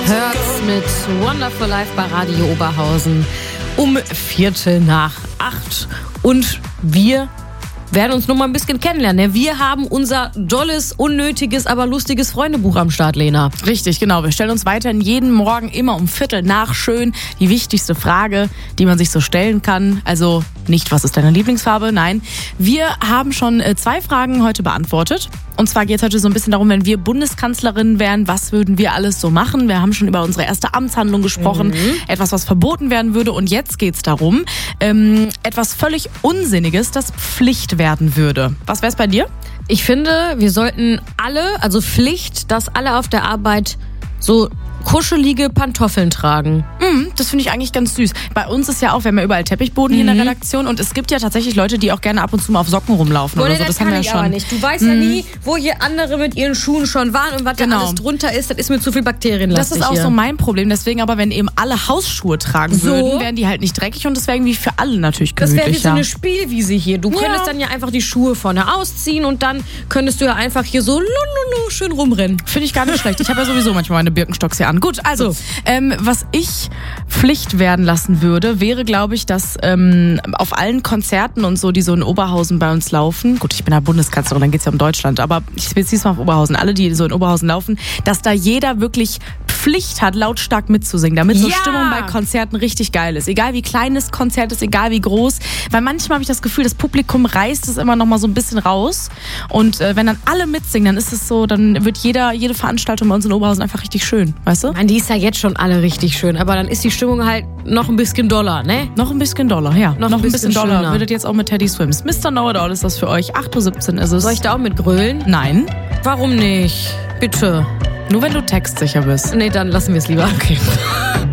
Hört's mit Wonderful Life bei Radio Oberhausen um 7:45. Und wir werden uns noch mal ein bisschen kennenlernen. Wir haben unser dolles, unnötiges, aber lustiges Freundebuch am Start, Lena. Richtig, genau. Wir stellen uns weiterhin jeden Morgen immer um 7:15 schön die wichtigste Frage, die man sich so stellen kann. Also nicht, was ist deine Lieblingsfarbe? Nein. Wir haben schon 2 Fragen heute beantwortet. Und zwar geht es heute so ein bisschen darum, wenn wir Bundeskanzlerin wären, was würden wir alles so machen? Wir haben schon über unsere erste Amtshandlung gesprochen, etwas, was verboten werden würde. Und jetzt geht es darum, etwas völlig Unsinniges, das Pflicht werden würde. Was wäre es bei dir? Ich finde, wir sollten alle, also Pflicht, dass alle auf der Arbeit so kuschelige Pantoffeln tragen. Das finde ich eigentlich ganz süß. Bei uns ist ja auch, wir haben ja überall Teppichboden hier in der Redaktion und es gibt ja tatsächlich Leute, die auch gerne ab und zu mal auf Socken rumlaufen oder so. Das haben wir ja schon. Aber nicht. Du weißt ja nie, wo hier andere mit ihren Schuhen schon waren und was da alles drunter ist. Das ist mir zu viel Bakterienlastig. Das ist auch so mein Problem. Deswegen aber, wenn eben alle Hausschuhe tragen würden, wären die halt nicht dreckig und das wäre irgendwie für alle natürlich gemütlicher. Das wäre wie so eine Spielwiese hier. Du könntest dann ja einfach die Schuhe vorne ausziehen und dann könntest du ja einfach hier so schön rumrennen. Finde ich gar nicht schlecht. Ich habe ja sowieso manchmal meine Birkenstocks hier an. Gut, also, was ich Pflicht werden lassen würde, wäre, glaube ich, dass auf allen Konzerten und so, die so in Oberhausen bei uns laufen, gut, ich bin ja Bundeskanzlerin, dann geht's ja um Deutschland, aber ich beziehe es mal auf Oberhausen, alle, die so in Oberhausen laufen, dass da jeder wirklich Pflicht hat, lautstark mitzusingen, damit so Stimmung bei Konzerten richtig geil ist. Egal wie klein das Konzert ist, egal wie groß, weil manchmal habe ich das Gefühl, das Publikum reißt es immer noch mal so ein bisschen raus und wenn dann alle mitsingen, dann ist es so, dann wird jede Veranstaltung bei uns in Oberhausen einfach richtig schön, weißt du? Man, die ist ja jetzt schon alle richtig schön, aber dann ist die Stimmung halt noch ein bisschen doller, ne? Noch ein bisschen doller, ja. Noch ein bisschen doller. schöner. Würdet jetzt auch mit Teddy Swims. Mr. Know-It-All ist das für euch. 8:17 Uhr ist es. Soll ich da auch mit grölen? Nein. Warum nicht? Bitte. Nur wenn du textsicher bist. Nee, dann lassen wir es lieber. Okay.